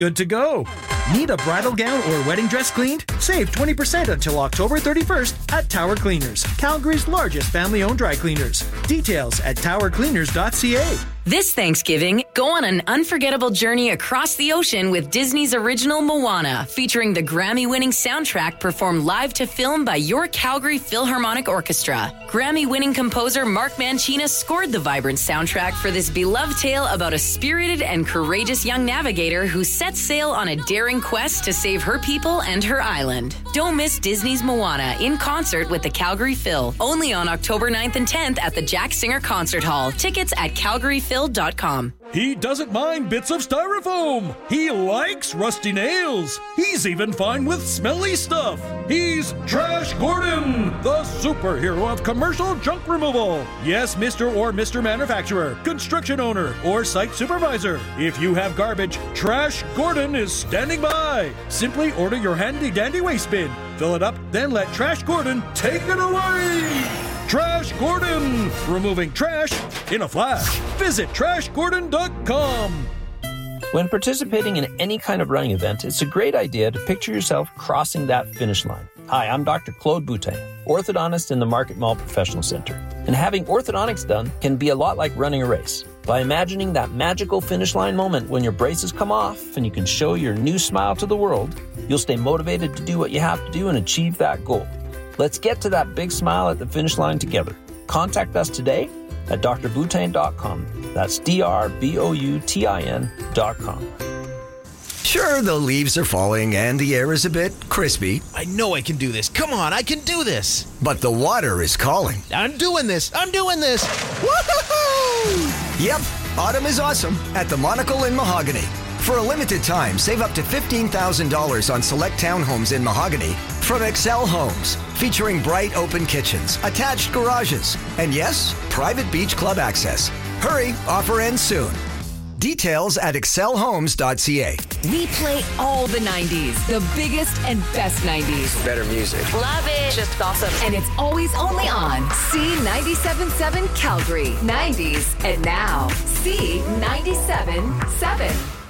Good to go. Need a bridal gown or wedding dress cleaned? Save 20% until October 31st at Tower Cleaners, Calgary's largest family-owned dry cleaners. Details at towercleaners.ca. This Thanksgiving, go on an unforgettable journey across the ocean with Disney's original Moana, featuring the Grammy-winning soundtrack performed live to film by your Calgary Philharmonic Orchestra. Grammy-winning composer Mark Mancina scored the vibrant soundtrack for this beloved tale about a spirited and courageous young navigator who sets sail on a daring quest to save her people and her island. Don't miss Disney's Moana in concert with the Calgary Phil, only on October 9th and 10th at the Jack Singer Concert Hall. Tickets at calgaryphil.com. He doesn't mind bits of styrofoam. He likes rusty nails. He's even fine with smelly stuff. He's Trash Gordon, the superhero of commercial junk removal. Yes, Mr. or Mr. Manufacturer, construction owner, or site supervisor. If you have garbage, Trash Gordon is standing by. Simply order your handy-dandy waste bin. Fill it up, then let Trash Gordon take it away. Trash Gordon, removing trash in a flash. Visit trashgordon.com. When participating in any kind of running event, it's a great idea to picture yourself crossing that finish line. Hi, I'm Dr. Claude Boutin, orthodontist in the Market Mall Professional Center. And having orthodontics done can be a lot like running a race. By imagining that magical finish line moment when your braces come off and you can show your new smile to the world, you'll stay motivated to do what you have to do and achieve that goal. Let's get to that big smile at the finish line together. Contact us today at drboutin.com. That's drboutin.com. Sure, the leaves are falling and the air is a bit crispy. I know I can do this. Come on, I can do this. But the water is calling. I'm doing this. Woo-hoo-hoo! Yep, autumn is awesome at the Monocle in Mahogany. For a limited time, save up to $15,000 on select townhomes in Mahogany from Excel Homes, featuring bright open kitchens, attached garages, and yes, private beach club access. Hurry, offer ends soon. Details at excelhomes.ca. We play all the 90s, the biggest and best 90s. Better music. Love it. Just awesome. And it's always only on C97.7 Calgary. 90s and now C97.7.